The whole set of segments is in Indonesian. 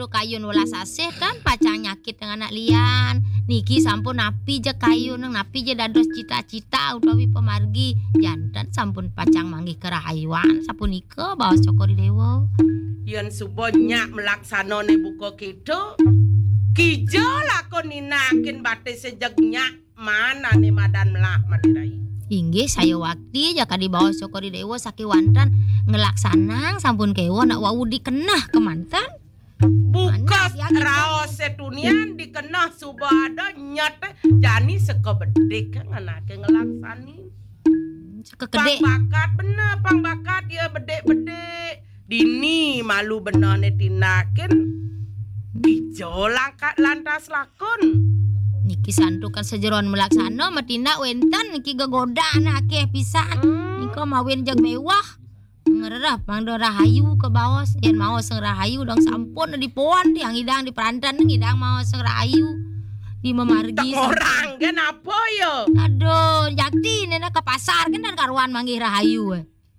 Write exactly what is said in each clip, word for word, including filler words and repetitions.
tu kayu welas asih kan pacang nyakit dengan anak lian. Niki sampun napi je kayu nang napi je dados cita-cita utawi pemargi jantan sampun pacang manggih ke rahayuan sampun ika baos cokori dewa. Yen subonya melaksanane buka kido kijo lakon ninakin bate sejegnya mana nih madan melah madirai. Inggih saya wakti jaka di bawah cokori dewa sakiwantan ngelaksanang sampun kewo nak wau dikenah kemantan. Buka raos setunian dikenah subada nyate jani sekebedek nganake ngelaksani. Sekegede. Pang bakat bener, pang bakat ya bedek-bedek. Dini malu bener netinakin ijo langkat lantas lakon. Niki santukan sejeron melaksana matina wentan niki gegoda anake pisan. Hmm. Niko mawin jag mewah. Ngerah pang do rahayu ke bawah yen mau seng rahayu dong sampun di pohon di hidang di perantan ngidang mau seng rahayu di memargi orang kan apa yo? Aduh jakti nena ke pasar kan dan karuan manggih rahayu.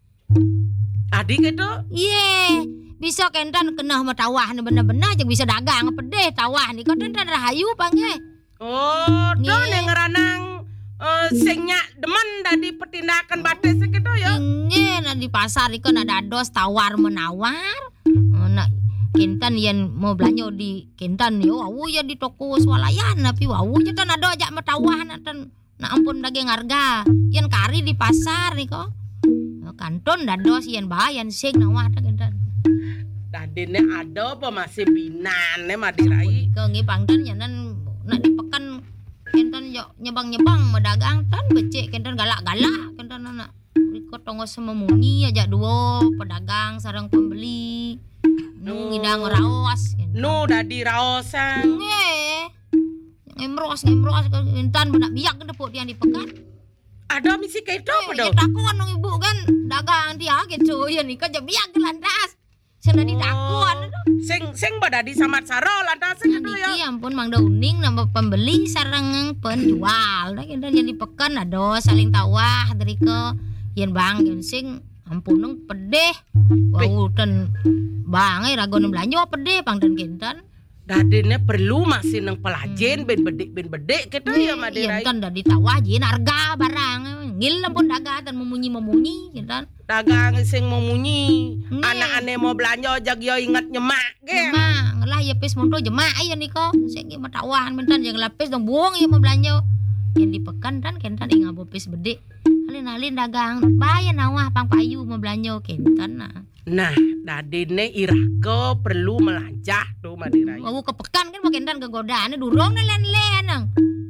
Adik itu? Iya, bisa kentan kenah metawah nih bener-bener jeung bisa dagang pedeh tawah nih kok kentan rahayu pange. Oh, tuh Nggih. ning ngeranang uh, sing nyak demen dadi petindakan batis gitu ya. Inge nah di pasar iku na dados tawar menawar. Oh, nah kentan yen mau belanja di kentan yo wau ya di toko swalayan tapi wau je tan ada ajak metawah na tan na ampun daging harga. Yen kari di pasar nih kok. Kanton dados yen bayan sing nawah ta kentan. Dadine ada apa masih binane madirai. Ke nggih pangdan nyanan nak dipekan kentan yo nyebang-nyebang medagang tan becik kentan galak-galak kentan anak riko tonggo sememuni aja dua pedagang sareng pembeli nu ngidang raos Nu dadi raosan. nggih ngemros ngemros kentan benak biak depuk tiang dipekan. Ada misi kedo apa Ya do? takuan dong ibu kan dagang dia gitu ya nih kan biak lantas sing dadi takuan. Sing sing badadi samat saro lantas gitu Niki ya. ampun Mang Dauning nambah pembeli sareng penjual. Dah kita jadi pekan ado saling tawah dari ke yen bang yen sing ampun nang pedeh. Wau ten bang ai ragon belanja pedeh pang dan kentan. Dadine perlu masih nang pelajen ben bedek ben bedek gitu ya Yen madirai. kan dah ditawah jin harga barang. Ngil ampun dagang dan memunyi-memunyi kentan. Dagang sing mau munyi. Nggih. Anak-ane mau belanja jag yo ingat nyemak ge. Jema, lah ya pes monto jema ya niko. Sing ge matawan bentan yang lapis dong buang ya mau belanja. Yang di pekan kan kentan ing abo pes bede. Alin-alin dagang bayan nawah pang payu mau belanja kentan nah. Nah, dadine irako perlu melajah tuh madirai. Wau ke pekan kan mau kentan kegodaane durung len-len nang.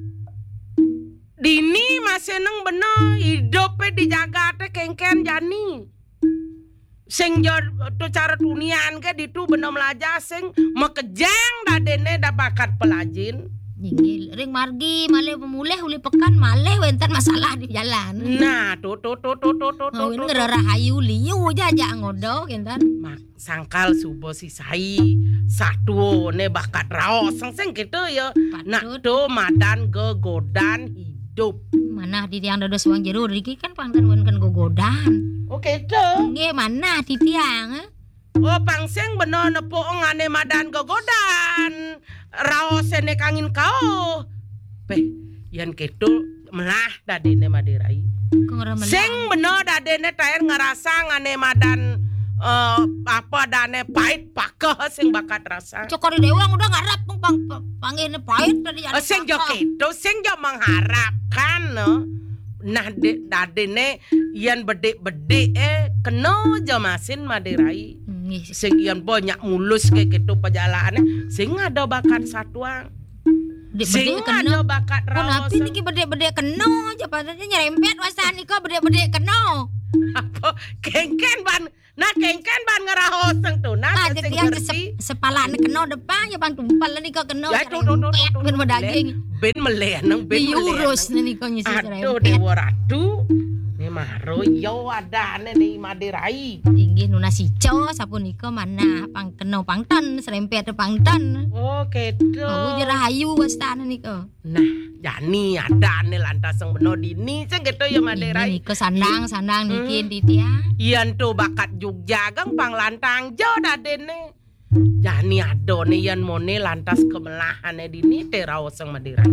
Dini masih neng bener hidupe dijaga teh kengken jani. Sing jo tu cara tunian ke ditu bener melajah sing mekejang dadene da bakat pelajin. Ningil ring margi malih pemulih uli pekan malih wentan masalah di jalan. Nah, tuh tuh tuh tuh tuh tuh tuh. Ngawin ngerahayu liu jaja ngodo kentan. Mak sangkal subo si sai satu ne bakat raos sing sing gitu ya. Nak tuh madan gegodan hidup. Mana di tiang dados uang jeruk iki kan pangkan wen kan gogodan. Oke tuh. Nggih mana di tiang? Oh pangseng bener nepuk ngane madan gegodan. Raos nek angin kau. Peh, yen gitu melah dadene madirai. Sing bener dadene taer ngerasa ngane madan uh, apa dane pahit pakeh sing bakat rasa. Cokori dewang udah ngarap pang pang panggilnya pahit tadi Uh, sing jo gitu, sing jo mengharapkan no. Nah de, dadene yen bedek-bedek eh keno jo masin madirai. Sing yen banyak mulus kayak gitu perjalanannya sing ada bakat satuang. Sing ada bakat raos. Kenapa niki bedek-bedek keno aja padahal nyerempet wasan niko bedek-bedek keno. Apa kengken ban nah kengken ban ngeraoseng tuh nah Ah sing jadi ngerti se, sepalane keno depan ya bang tumpal niko keno. ya tuh tuh tuh tuh ben daging. ben meleh nang ben meleh Diurus niko nyisi aduh nyerempet. dewa ratu ni maro yo adane ni madirai Inggih nuna sico sapun niko mana pang keno pangtan serempet pangtan. oh gitu Oh jerahayu wastana niko. nah jani adane lantas yang bener dini sing gitu ya madirai Niko sandang sandang niki Hmm. di tiang. iyan tuh bakat Jogja gang panglantang jo dadene Jani adone yen mone lantas kemelahane dini te raos sang Madura.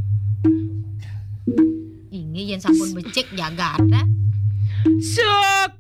Ini yen sampun becik jagat eh. Syuk